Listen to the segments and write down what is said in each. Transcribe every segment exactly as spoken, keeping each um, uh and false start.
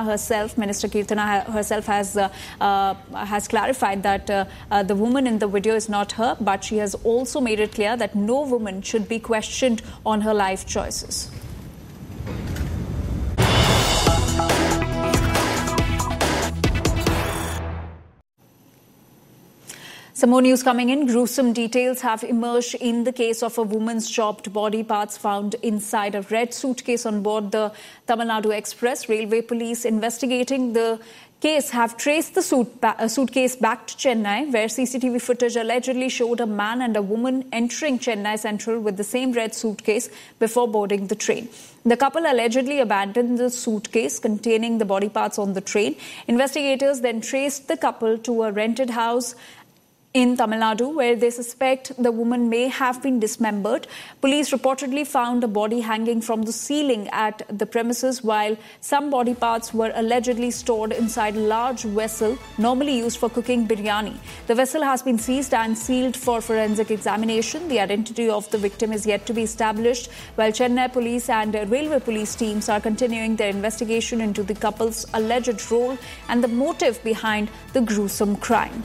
Kirtana herself, Minister Kirtana herself has uh, uh, has clarified that uh, uh, the woman in the video is not her, but she has also made it clear that no woman should be questioned on her life choices. Some more news coming in. Gruesome details have emerged in the case of a woman's chopped body parts found inside a red suitcase on board the Tamil Nadu Express. Railway police investigating the case have traced the suit ba- suitcase back to Chennai, where C C T V footage allegedly showed a man and a woman entering Chennai Central with the same red suitcase before boarding the train. The couple allegedly abandoned the suitcase containing the body parts on the train. Investigators then traced the couple to a rented house in Tamil Nadu, where they suspect the woman may have been dismembered. Police reportedly found a body hanging from the ceiling at the premises, while some body parts were allegedly stored inside a large vessel normally used for cooking biryani. The vessel has been seized and sealed for forensic examination. The identity of the victim is yet to be established, while Chennai police and railway police teams are continuing their investigation into the couple's alleged role and the motive behind the gruesome crime.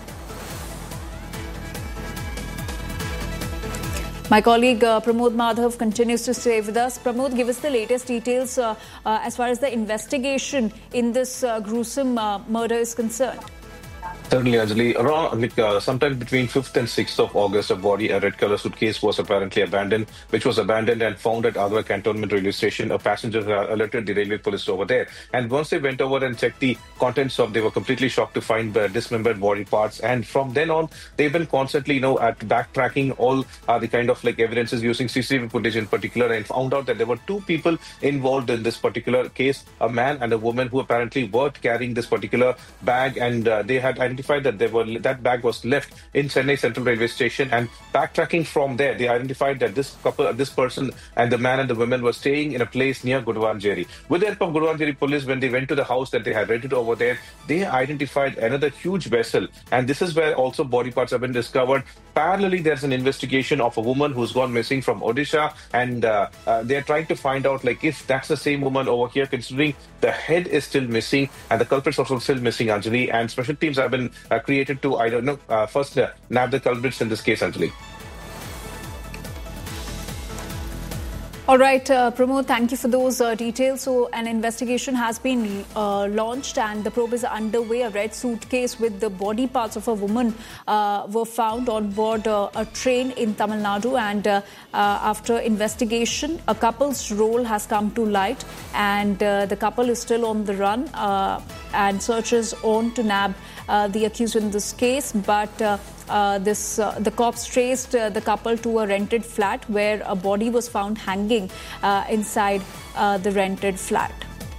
My colleague uh, Pramod Madhav continues to stay with us. Pramod, give us the latest details uh, uh, as far as the investigation in this uh, gruesome uh, murder is concerned. Certainly, Anjali. Around like, uh, sometime between fifth and sixth of August, a body, a red color suitcase was apparently abandoned, which was abandoned and found at Agra Cantonment railway station. A passenger uh, alerted the railway police over there. And once they went over and checked the contents of, they were completely shocked to find the dismembered body parts. And from then on, they've been constantly, you know, at backtracking all uh, the kind of like evidences using C C T V footage in particular, and found out that there were two people involved in this particular case, a man and a woman who apparently were carrying this particular bag, and uh, they had identified that they were that bag was left in Chennai Central Railway Station. And backtracking from there, they identified that this couple, this person, and the man and the woman were staying in a place near Guduvanjeri. With the help of Guduvanjeri police, when they went to the house that they had rented over there, they identified another huge vessel, and this is where also body parts have been discovered. Parallelly, there's an investigation of a woman who's gone missing from Odisha, and uh, uh, they're trying to find out like if that's the same woman over here, considering the head is still missing and the culprits are also still missing, Anjali. And special teams have been uh, created to, I don't know, uh, first uh, nab the culprits in this case, Anjali. All right, uh, Pramod, thank you for those uh, details. So an investigation has been uh, launched and the probe is underway. A red suitcase with the body parts of a woman uh, were found on board uh, a train in Tamil Nadu, and uh, uh, after investigation, a couple's role has come to light, and uh, the couple is still on the run, uh, and searches on to nab uh, the accused in this case. But uh, Uh, this uh, the cops traced uh, the couple to a rented flat where a body was found hanging uh, inside uh, the rented flat.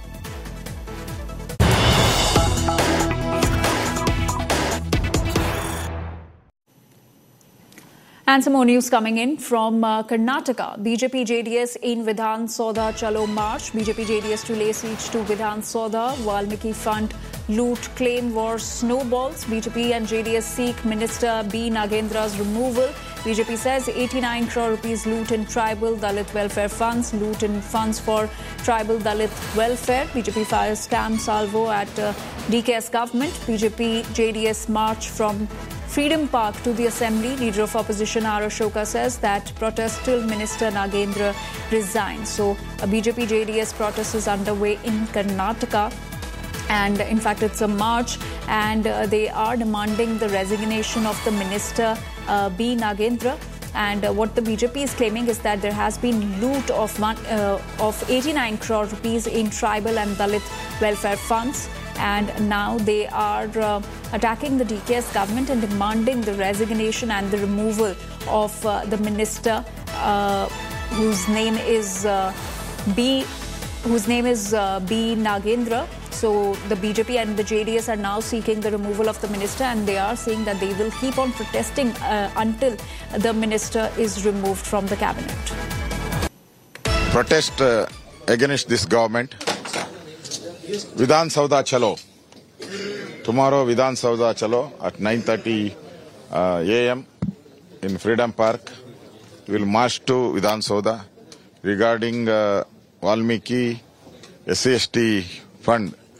And some more news coming in from uh, Karnataka. B J P J D S in Vidhan Soda Chalo March. B J P J D S to lay siege to Vidhan Soda. Valmiki Fund loot claim war snowballs. B J P and J D S seek Minister B. Nagendra's removal. B J P says eighty-nine crore rupees loot in tribal Dalit welfare funds. Loot in funds for tribal Dalit welfare. B J P fires scam salvo at uh, D K S government. B J P J D S march from Freedom Park to the Assembly. Leader of Opposition R. Ashoka says that protest till Minister Nagendra resigns. So a B J P J D S protest is underway in Karnataka. And in fact, it's a march, and uh, they are demanding the resignation of the Minister uh, B. Nagendra. And uh, what the B J P is claiming is that there has been loot of one, uh, of eighty-nine crore rupees in tribal and Dalit welfare funds. And now they are uh, attacking the D K S government and demanding the resignation and the removal of uh, the minister, uh, whose name is uh, B. whose name is uh, B. Nagendra. So the B J P and the J D S are now seeking the removal of the minister, and they are saying that they will keep on protesting uh, until the minister is removed from the cabinet. Protest uh, against this government. Vidhan Soda Chalo. Tomorrow Vidhan Soda Chalo at nine thirty uh, a m in Freedom Park. We will march to Vidhan Soda regarding uh, Valmiki S C S T fund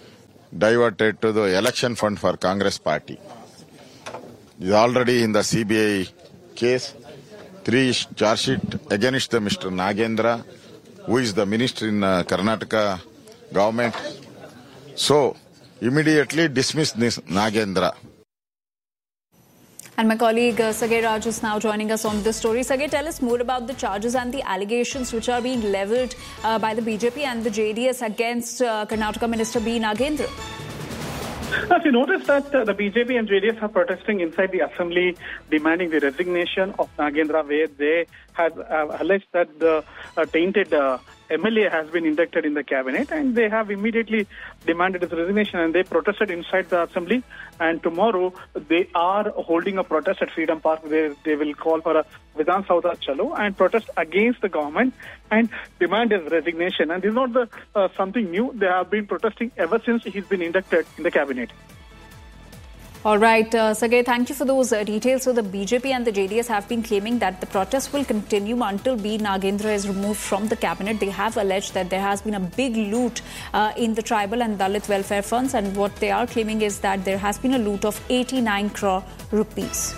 diverted to the election fund for Congress party. Is already in the C B I case. Three charge sheet against the Mister Nagendra, who is the minister in uh, Karnataka government. So, immediately dismiss this Nagendra. And my colleague uh, Sagay Raj is now joining us on this story. Sagay, tell us more about the charges and the allegations which are being levelled uh, by the B J P and the J D S against uh, Karnataka Minister B. Nagendra. As you notice that uh, the B J P and J D S are protesting inside the assembly, demanding the resignation of Nagendra, where they had uh, alleged that the uh, tainted uh, M L A has been inducted in the cabinet, and they have immediately demanded his resignation, and they protested inside the assembly. And tomorrow they are holding a protest at Freedom Park where they will call for a Vidhan Saudha Chalo and protest against the government and demand his resignation. And this is not the, uh, something new. They have been protesting ever since he's been inducted in the cabinet. All right, uh, Sagay, thank you for those uh, details. So the B J P and the J D S have been claiming that the protest will continue until B. Nagendra is removed from the cabinet. They have alleged that there has been a big loot uh, in the tribal and Dalit welfare funds, and what they are claiming is that there has been a loot of eighty-nine crore rupees.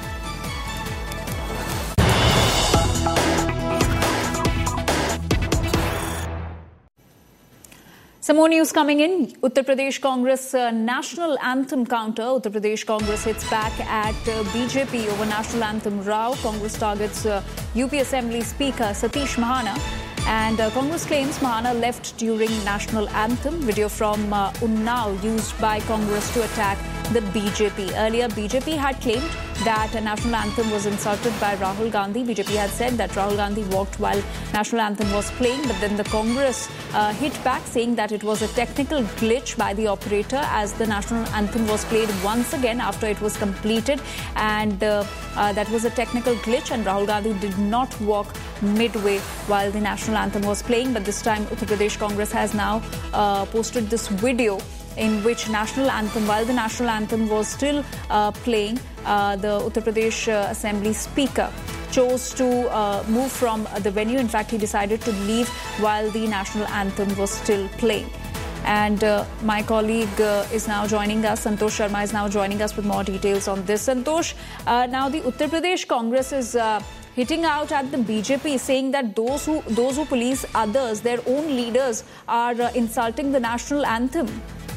Some more news coming in. Uttar Pradesh Congress uh, national anthem counter. Uttar Pradesh Congress hits back at uh, B J P over national anthem row. Congress targets uh, U P Assembly Speaker Satish Mahana. And uh, Congress claims Mahana left during national anthem. Video from uh, Unnao used by Congress to attack the B J P. Earlier, B J P had claimed that a national anthem was insulted by Rahul Gandhi. B J P had said that Rahul Gandhi walked while national anthem was playing, but then the Congress uh, hit back, saying that it was a technical glitch by the operator as the national anthem was played once again after it was completed, and uh, uh, that was a technical glitch, and Rahul Gandhi did not walk midway while the national anthem was playing. But this time Uttar Pradesh Congress has now uh, posted this video in which national anthem, while the national anthem was still uh, playing, uh, the Uttar Pradesh uh, Assembly Speaker chose to uh, move from the venue. In fact, he decided to leave while the national anthem was still playing. And uh, my colleague uh, is now joining us. Santosh Sharma is now joining us with more details on this. Santosh, uh, now the Uttar Pradesh Congress is uh, hitting out at the B J P, saying that those who those who police others, their own leaders, are uh, insulting the national anthem.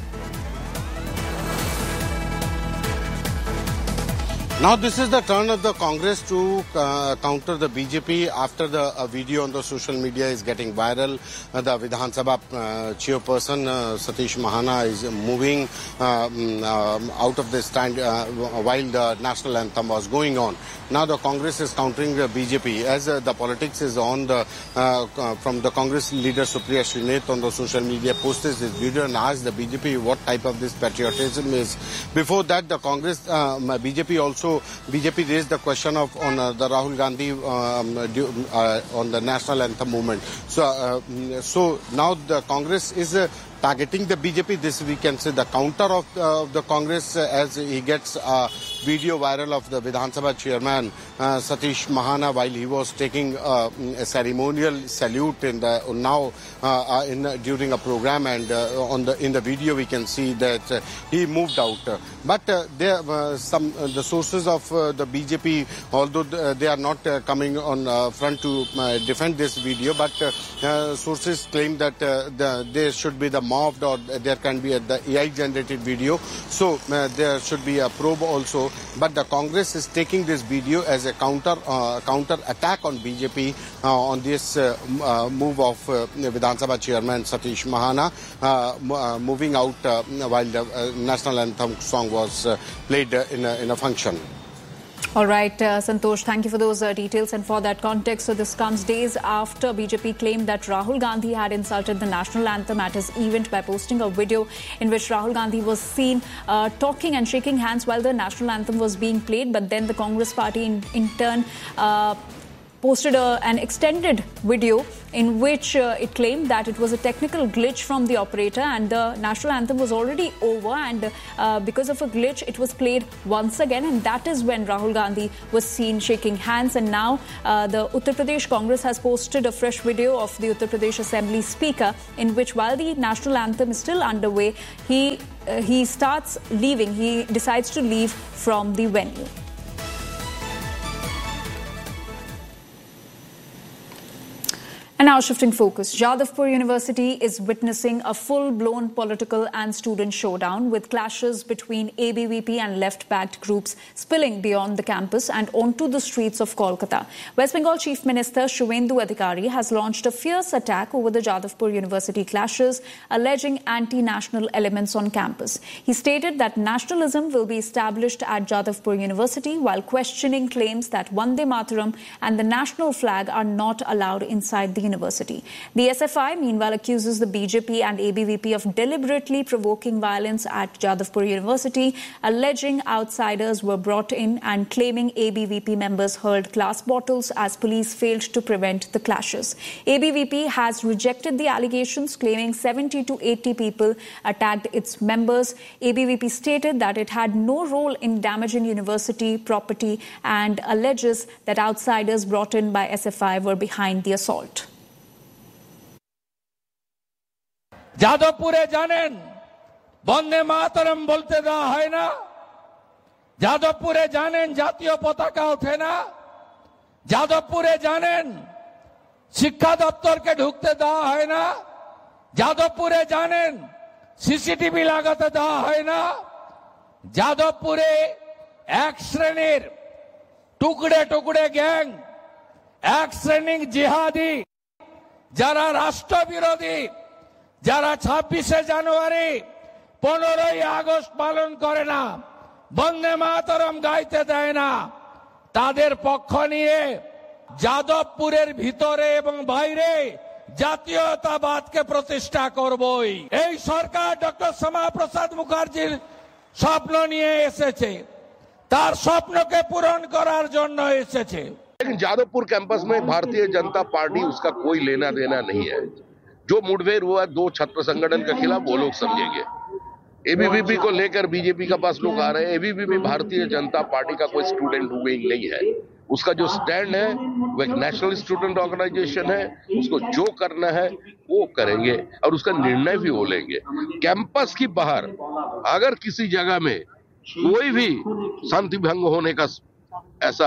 Now this is the turn of the Congress to uh, counter the B J P after the uh, video on the social media is getting viral. Uh, the Vidhan Sabha uh, chairperson uh, Satish Mahana is moving um, um, out of the stand uh, while the national anthem was going on. Now the Congress is countering the B J P as uh, the politics is on. The uh, uh, from the Congress leader Supriya Shrineth on the social media posted this video and asked the B J P what type of this patriotism is. Before that, the Congress uh, B J P also B J P raised the question of on uh, the Rahul Gandhi um, uh, on the national anthem movement. So, uh, so now the Congress is uh, targeting the B J P. This we can say the counter of uh, the Congress uh, as he gets a video viral of the Vidhan Sabha chairman uh, Satish Mahana while he was taking uh, a ceremonial salute in the Unnao uh, in uh, during a program, and uh, on the in the video we can see that uh, he moved out. But uh, there uh, some uh, the sources of uh, the B J P, although uh, they are not uh, coming on uh, front to uh, defend this video, but uh, uh, sources claim that uh, the, there should be the mobbed or there can be a, the A I generated video. So uh, there should be a probe also. But the Congress is taking this video as a counter uh, counter attack on B J P uh, on this uh, uh, move of uh, Vidhan Sabha chairman Satish Mahana uh, uh, moving out uh, while the uh, national anthem song was uh, played uh, in, a, in a function. All right, uh, Santosh, thank you for those uh, details and for that context. So this comes days after B J P claimed that Rahul Gandhi had insulted the national anthem at his event by posting a video in which Rahul Gandhi was seen uh, talking and shaking hands while the national anthem was being played. But then the Congress party in, in turn uh, posted a, an extended video in which uh, it claimed that it was a technical glitch from the operator and the national anthem was already over, and uh, because of a glitch it was played once again, and that is when Rahul Gandhi was seen shaking hands. And now uh, the Uttar Pradesh Congress has posted a fresh video of the Uttar Pradesh Assembly Speaker in which, while the national anthem is still underway, he uh, he starts leaving, he decides to leave from the venue. And now shifting focus, Jadavpur University is witnessing a full-blown political and student showdown with clashes between A B V P and left-backed groups spilling beyond the campus and onto the streets of Kolkata. West Bengal Chief Minister Suvendu Adhikari has launched a fierce attack over the Jadavpur University clashes, alleging anti-national elements on campus. He stated that nationalism will be established at Jadavpur University while questioning claims that Vande Mataram and the national flag are not allowed inside the University. The S F I, meanwhile, accuses the B J P and A B V P of deliberately provoking violence at Jadavpur University, alleging outsiders were brought in and claiming A B V P members hurled glass bottles as police failed to prevent the clashes. A B V P has rejected the allegations, claiming seventy to eighty people attacked its members. A B V P stated that it had no role in damaging university property and alleges that outsiders brought in by S F I were behind the assault. যাদবপুরে জানেন বন্দে মাতরম বলতে দেওয়া হয় না, যাদবপুরে জানেন জাতীয় পতাকা ওঠে না, যাদবপুরে জানেন শিক্ষা দপ্তরকে ঢুকতে দেওয়া হয় না, যাদবপুরে জানেন সিসিটিভি লাগাতে দেওয়া হয় না, যাদবপুরে এক শ্রেণীর টুকরে টুকরে গ্যাং, এক শ্রেণীর জিহাদি যারা রাষ্ট্রবিরোধী, যারা ছাব্বিশে জানুয়ারি পনেরোই আগস্ট পালন করে না, বন্দে মাতরম গাইতে দেয় না, তাদের পক্ষ নিয়ে যাদবপুরের ভিতরে এবং বাইরে জাতীয়তাবাদকে প্রতিষ্ঠা করবই। এই সরকার ডক্টর শ্যামাপ্রসাদ মুখার্জির স্বপ্ন নিয়ে এসেছে, তার স্বপ্নকে পূরণ করার জন্য এসেছে। लेकिन जादवपुर कैंपस में भारतीय जनता पार्टी उसका कोई लेना देना नहीं है। जो मुठभेड़ हुआ दो छात्र संगठन के खिलाफ वो लोग समझेंगे। एबीवीपी को लेकर बीजेपी का पास लोग आ रहे हैं। एबीवीपी भारतीय जनता पार्टी का कोई स्टूडेंट विंग नहीं है। उसका जो स्टैंड है वो एक नेशनल स्टूडेंट ऑर्गेनाइजेशन है। उसको जो करना है वो करेंगे और उसका निर्णय भी वो लेंगे। कैंपस की बाहर अगर किसी जगह में कोई भी शांति भंग होने का ऐसा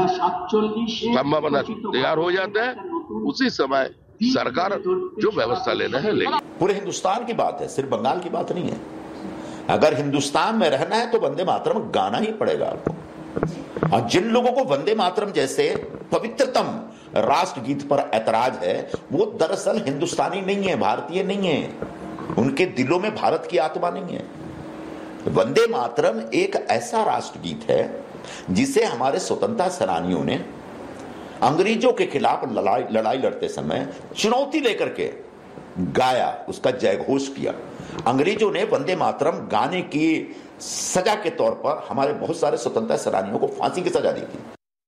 संभावना तैयार हो जाता है, उसी समय सरकार जो व्यवस्था लेना है लेगी। पूरे हिंदुस्तान की बात है, सिर्फ बंगाल की बात नहीं है। अगर हिंदुस्तान में रहना है तो वंदे मातरम गाना ही पड़ेगा आपको। और जिन लोगों को वंदे मातरम जैसे पवित्रतम राष्ट्रगीत पर ऐतराज है, वो दरअसल हिंदुस्तानी नहीं है, भारतीय नहीं है। उनके दिलों में भारत की आत्मा नहीं है। वंदे मातरम एक ऐसा राष्ट्रगीत है जिसे हमारे स्वतंत्रता सेनानियों ने अंग्रेजों के खिलाफ लड़ाई लड़ाई लड़ते समय चुनौती लेकर के गाया, उसका जयघोष किया। अंग्रेजों ने वंदे मातरम गाने की सजा के तौर पर हमारे बहुत सारे स्वतंत्रता सेनानियों को फांसी की सजा दी थी।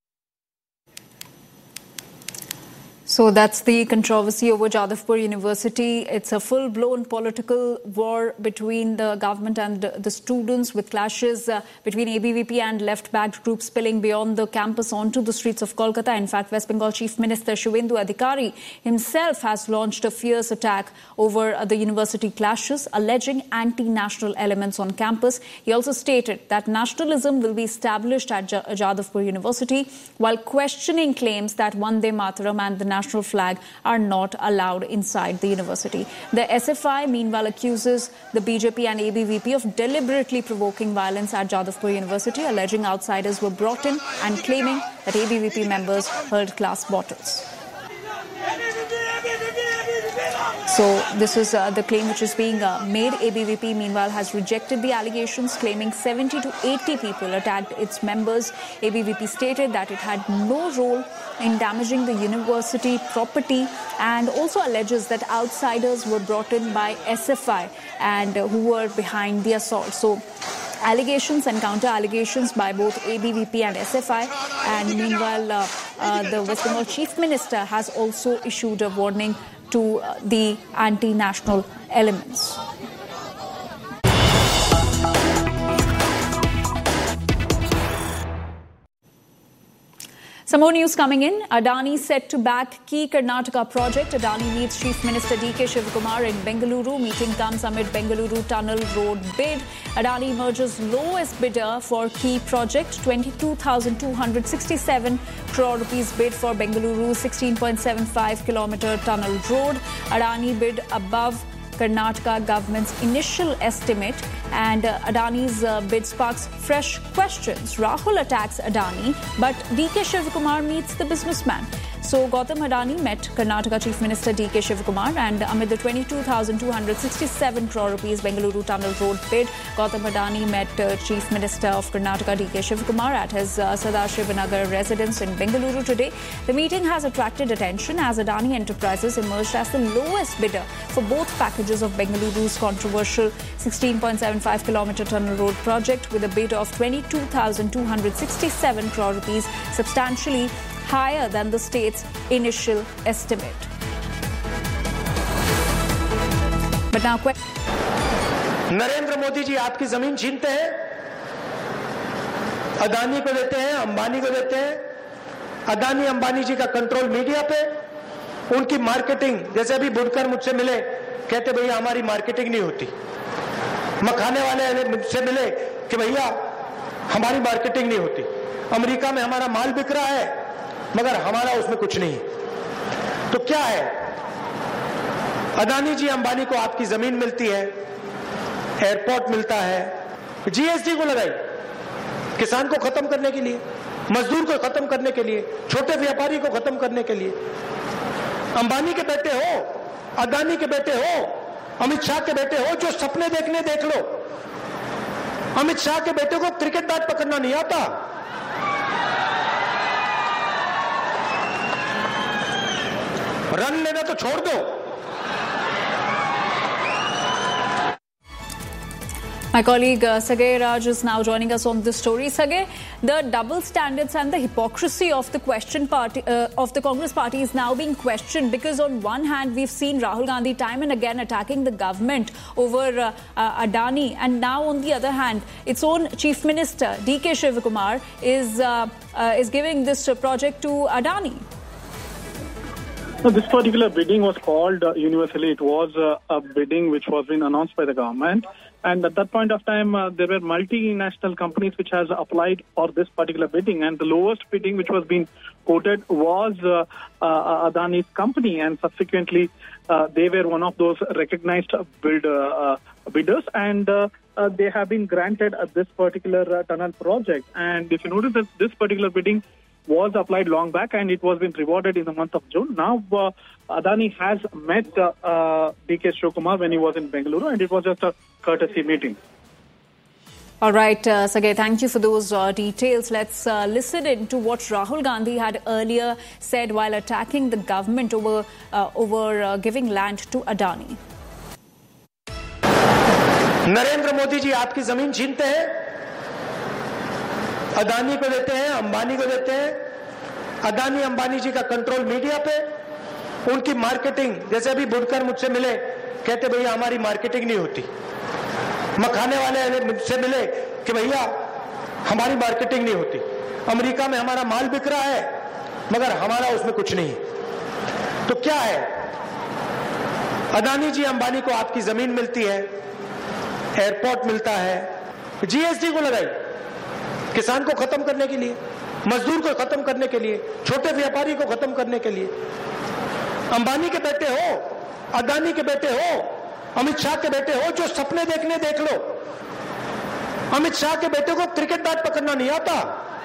So that's the controversy over Jadavpur University. It's a full-blown political war between the government and the students, with clashes uh, between A B V P and left-backed groups spilling beyond the campus onto the streets of Kolkata. In fact, West Bengal Chief Minister Suvendu Adhikari himself has launched a fierce attack over uh, the university clashes, alleging anti-national elements on campus. He also stated that nationalism will be established at J- Jadavpur University, while questioning claims that Vande Mataram and the national flag are not allowed inside the university. The S F I, meanwhile, accuses the B J P and A B V P of deliberately provoking violence at Jadavpur University, alleging outsiders were brought in and claiming that A B V P members hurled glass bottles. So this is uh, the claim which is being uh, made. A B V P, meanwhile, has rejected the allegations, claiming seventy to eighty people attacked its members. A B V P stated that it had no role in damaging the university property, and also alleges that outsiders were brought in by S F I and uh, who were behind the assault. So allegations and counter allegations by both A B V P and S F I, and meanwhile uh, uh, the West Bengal Chief Minister has also issued a warning to uh, the anti-national elements. Some more news coming in. Adani set to back key Karnataka project. Adani meets Chief Minister D K Shivakumar in Bengaluru. Meeting comes amid Bengaluru Tunnel Road bid. Adani emerges lowest bidder for key project. twenty-two thousand two hundred sixty-seven crore rupees bid for Bengaluru sixteen point seven five kilometer tunnel road. Adani bid above Karnataka government's initial estimate, and uh, Adani's uh, bid sparks fresh questions. Rahul attacks Adani, but D K Shivakumar meets the businessman. So Gautam Adani met Karnataka Chief Minister D K Shivakumar, and amid the twenty-two thousand two hundred sixty-seven crore rupees Bengaluru Tunnel Road bid, Gautam Adani met uh, Chief Minister of Karnataka D K Shivakumar at his uh, Sadashivanagar residence in Bengaluru today. The meeting has attracted attention as Adani Enterprises emerged as the lowest bidder for both packages of Bengaluru's controversial sixteen point seven five kilometer tunnel road project, with a bid of twenty-two thousand two hundred sixty-seven crore rupees, substantially higher than the state's initial estimate. But now, Narendra Modi ji आपकी जमीन छीनते हैं, अदानी को देते हैं, अंबानी को देते हैं। अदानी अंबानी जी का कंट्रोल मीडिया पे, उनकी मार्केटिंग, जैसे अभी बुनकर मुझसे मिले, कहते भैया हमारी मार्केटिंग नहीं होती। मखाने वाले मुझसे मिले कि भैया हमारी मार्केटिंग नहीं होती। अमेरिका में हमारा माल बिक रहा है, मगर हमारा उसमें कुछ नहीं। तो क्या है? अदानी जी अंबानी को आपकी जमीन मिलती है, एयरपोर्ट मिलता है, जीएसटी को लगाई किसान को खत्म करने के लिए, मजदूर को खत्म करने के लिए, छोटे व्यापारी को खत्म करने के लिए। अंबानी के बेटे हो, अदानी के बेटे हो, अमित शाह के बेटे हो, जो सपने देखने देख लो। अमित शाह के बेटे को क्रिकेट बैट पकड़ना नहीं आता। रन लेना तो छोड़ दो। My colleague uh, Sagay Raj is now joining us on this story. Sagay, the double standards and the hypocrisy of the question party uh, of the Congress party is now being questioned, because on one hand we've seen Rahul Gandhi time and again attacking the government over uh, uh, Adani, and now on the other hand its own Chief Minister D K Shivakumar is uh, uh, is giving this uh, project to Adani. So this particular bidding was called uh, universally. It was uh, a bidding which was being announced by the government. And at that point of time, uh, there were multinational companies which has applied for this particular bidding. And the lowest bidding which was being quoted was uh, uh, Adani's company. And subsequently, uh, they were one of those recognized bid, uh, uh, bidders. And uh, uh, they have been granted uh, this particular uh, tunnel project. And if you notice that this particular bidding was applied long back, and it was been rewarded in the month of June. Now, uh, Adani has met uh, uh, D K Shivakumar when he was in Bengaluru, and it was just a courtesy meeting. All right, uh, Sagay, thank you for those uh, details. Let's uh, listen in to what Rahul Gandhi had earlier said while attacking the government over, uh, over uh, giving land to Adani. Narendra Modi ji आपकी जमीन छीनते हैं, अदानी को देते हैं, अंबानी को देते हैं। अदानी अंबानी जी का कंट्रोल मीडिया पे, उनकी मार्केटिंग, जैसे अभी बुनकर मुझसे मिले, कहते भैया हमारी मार्केटिंग नहीं होती। मखाने वाले मुझसे मिले कि भैया हमारी मार्केटिंग नहीं होती। अमेरिका में हमारा माल बिक रहा है, मगर हमारा उसमें कुछ नहीं। तो क्या है? अदानी जी अंबानी को आपकी जमीन मिलती है, एयरपोर्ट मिलता है, जीएसटी को लगाई किसान को खत्म करने के लिए, मजदूर को खत्म करने के लिए, छोटे व्यापारी को खत्म करने के लिए। अंबानी के बेटे हो, अदानी के बेटे हो, अमित शाह के बेटे हो, जो सपने देखने देख लो। अमित शाह के बेटे को क्रिकेट बैट पकड़ना नहीं आता।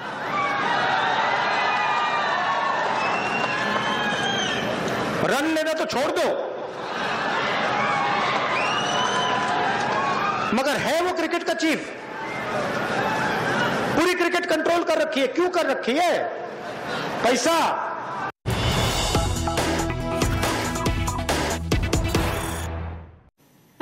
रन लेना तो छोड़ दो, मगर है वो क्रिकेट का चीफ। पूरी क्रिकेट कंट्रोल कर रखी है। क्यों कर रखी है? पैसा।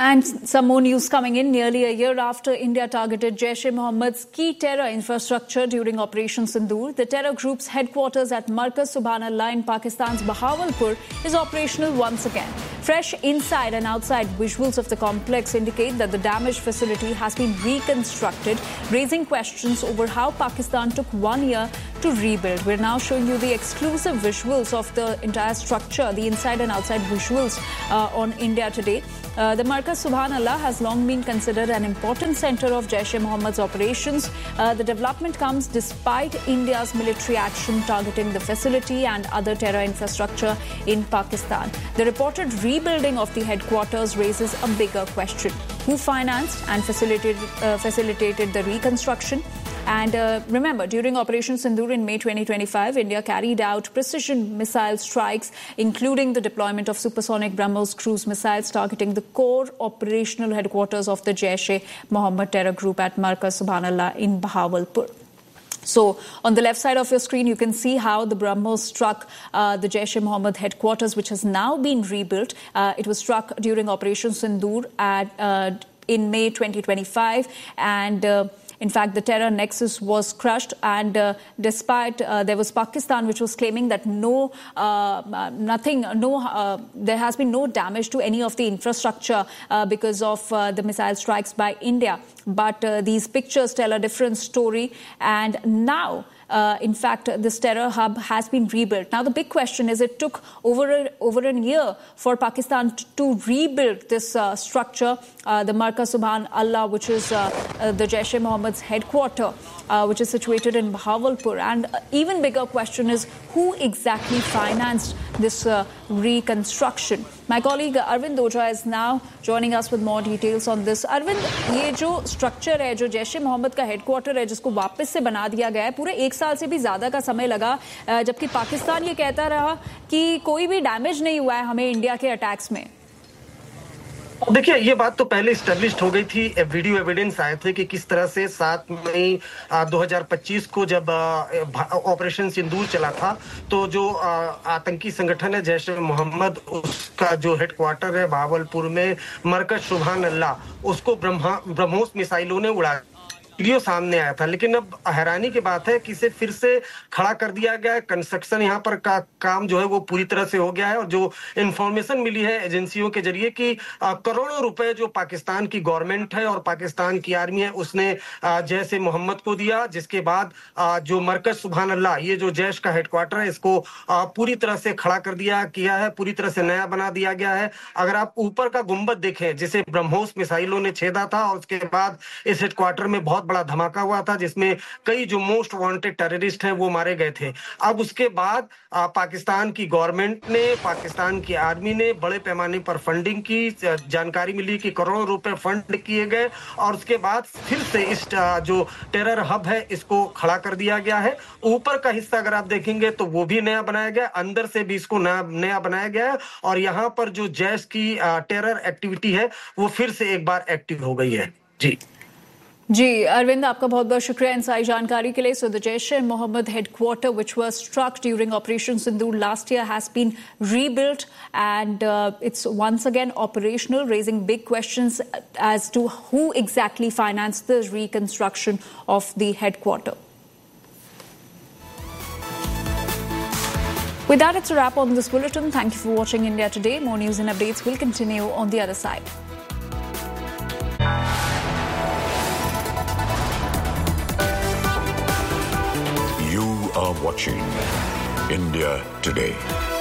And some more news coming in. Nearly a year after India targeted Jaish-e-Mohammed's key terror infrastructure during Operation Sindoor, the terror group's headquarters at Markaz Subhanallah in Pakistan's Bahawalpur is operational once again. Fresh inside and outside visuals of the complex indicate that the damaged facility has been reconstructed, raising questions over how Pakistan took one year to rebuild. We're now showing you the exclusive visuals of the entire structure, the inside and outside visuals uh, on India Today. Uh, the Markaz Subhanallah has long been considered an important center of Jaish-e-Mohammed's operations. Uh, the development comes despite India's military action targeting the facility and other terror infrastructure in Pakistan. The reported rebuilding of the headquarters raises a bigger question. Who financed and facilitated, uh, facilitated the reconstruction? And uh, remember, during Operation Sindoor in May twenty twenty-five, India carried out precision missile strikes, including the deployment of supersonic BrahMos cruise missiles targeting the core operational headquarters of the Jaish-e-Mohammed terror group at Markaz Subhanallah in Bahawalpur. So, on the left side of your screen, you can see how the BrahMos struck uh, the Jaish-e-Mohammed headquarters, which has now been rebuilt. Uh, it was struck during Operation Sindoor at, uh, in May twenty twenty-five, and uh, in fact, the terror nexus was crushed, and uh, despite uh, there was Pakistan which was claiming that no, uh, nothing, no, uh, there has been no damage to any of the infrastructure uh, because of uh, the missile strikes by India. But uh, these pictures tell a different story, and now, Uh, in fact, this terror hub has been rebuilt. Now, the big question is it took over a, over a year for Pakistan to, to rebuild this uh, structure, uh, the Markaz Subhanallah, which is uh, uh, the Jaish-e-Mohammed's headquarter, uh, which is situated in Bahawalpur. And uh, even bigger question is who exactly financed this uh, reconstruction? My colleague Arvind Doja is now joining us with more details on this. Arvind, ये जो structure है, जो जैश-ए-मोहम्मद का headquarter है, जिसको वापस से बना दिया गया है, पूरे एक साल से भी ज्यादा का समय लगा, जबकि पाकिस्तान ये कहता रहा कि कोई भी डैमेज नहीं हुआ है हमें इंडिया के अटैक्स में। देखिए, ये बात तो पहले स्टैब्लिश्ड हो गई थी। वीडियो एविडेंस आए थे कि किस तरह से सात मई दो हज़ार पच्चीस को जब ऑपरेशन सिंदूर चला था, तो जो आतंकी संगठन है जैश-ए-मोहम्मद, उसका जो हेडक्वार्टर है भावलपुर में मरकज सुभान-अल्लाह, उसको ब्रह्मोस मिसाइलों ने उड़ा वीडियो सामने आया था। लेकिन अब हैरानी की बात है कि इसे फिर से खड़ा कर दिया गया है। कंस्ट्रक्शन यहाँ पर का काम जो है वो पूरी तरह से हो गया है, और जो इंफॉर्मेशन मिली है एजेंसियों के जरिए कि करोड़ों रुपए जो पाकिस्तान की गवर्नमेंट है और पाकिस्तान की आर्मी है उसने जैश-ए-मोहम्मद को दिया, जिसके बाद जो मरकज सुभान-अल्लाह, ये जो जैश का हेडक्वार्टर है, इसको पूरी तरह से खड़ा कर दिया किया है, पूरी तरह से नया बना दिया गया है। अगर आप ऊपर का गुंबद देखें, जिसे ब्रह्मोस मिसाइलों ने छेदा था, और उसके बाद इस हेडक्वार्टर में बहुत बड़ा धमाका हुआ था, जिसमें कई जो मोस्ट वांटेड टेररिस्ट हैं वो मारे गए थे। अब उसके बाद आ, पाकिस्तान की गवर्नमेंट ने, पाकिस्तान की आर्मी ने बड़े पैमाने पर फंडिंग की, जानकारी मिली कि करोड़ों रुपए फंड किए गए, और उसके बाद फिर से इस जो टेरर हब है इसको खड़ा कर दिया गया है। ऊपर का हिस्सा अगर आप देखेंगे तो वो भी नया बनाया गया, अंदर से भी इसको नया नया बनाया गया है, और यहाँ पर जो जैश की टेरर एक्टिविटी है वो फिर से एक बार एक्टिव हो गई है। जी जी अरविंद, आपका बहुत बहुत शुक्रिया इन सारी जानकारी के लिए। So the Jaish-e-Mohammed headquarter, which was struck during Operation Sindoor last year, has been rebuilt, and uh, it's once again operational, raising big questions as to who exactly financed the reconstruction of the headquarter. With that, it's a wrap on this bulletin. Thank you for watching India Today. More news and updates will continue on the other side. You are watching India Today.